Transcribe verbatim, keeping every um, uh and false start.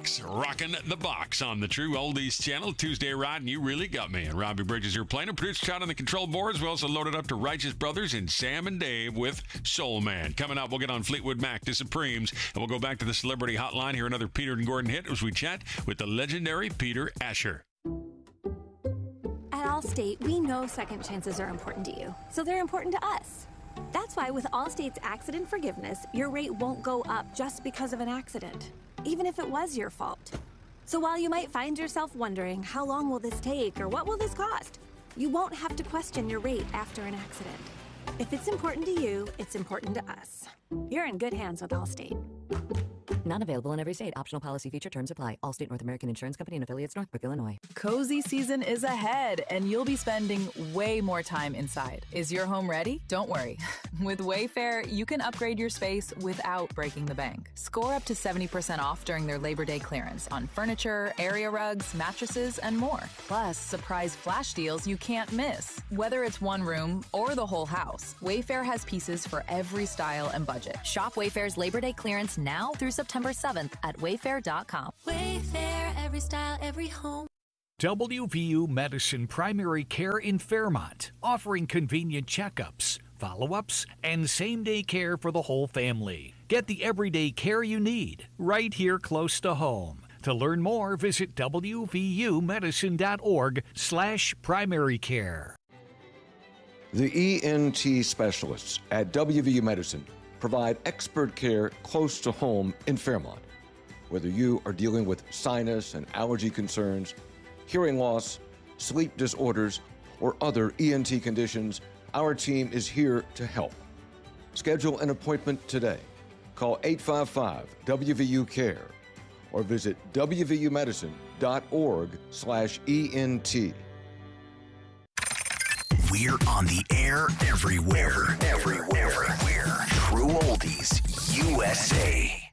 six, rocking the box on the True Oldies channel. Tuesday ride, and you really got me. And Robbie Bridges here playing. Producer Todd on the control boards. We also loaded up to Righteous Brothers and Sam and Dave with Soul Man. Coming up, we'll get on Fleetwood Mac to Supremes, and we'll go back to the Celebrity Hotline. Hear another Peter and Gordon hit as we chat with the legendary Peter Asher. At Allstate, we know second chances are important to you, so they're important to us. That's why with Allstate's accident forgiveness, your rate won't go up just because of an accident, even if it was your fault. So while you might find yourself wondering, how long will this take or what will this cost? You won't have to question your rate after an accident. If it's important to you, it's important to us. You're in good hands with Allstate. Not available in every state. Optional policy feature terms apply. Allstate North American Insurance Company and affiliates, Northbrook, Illinois. Cozy season is ahead, and you'll be spending way more time inside. Is your home ready? Don't worry. With Wayfair, you can upgrade your space without breaking the bank. Score up to seventy percent off during their Labor Day clearance on furniture, area rugs, mattresses, and more. Plus, surprise flash deals you can't miss. Whether it's one room or the whole house, Wayfair has pieces for every style and budget. Shop Wayfair's Labor Day clearance now through September seventh at wayfair dot com. Wayfair, every style, every home. W V U Medicine Primary Care in Fairmont, offering convenient checkups, follow-ups, and same-day care for the whole family. Get the everyday care you need right here close to home. To learn more, visit w v u medicine dot org slash primary care. The E N T specialists at W V U Medicine provide expert care close to home in Fairmont. Whether you are dealing with sinus and allergy concerns, hearing loss, sleep disorders, or other E N T conditions, our team is here to help. Schedule an appointment today. Call eight five five W V U care or visit w v u medicine dot org slash E N T. We're on the air everywhere. Everywhere. Everywhere. True Oldies U S A.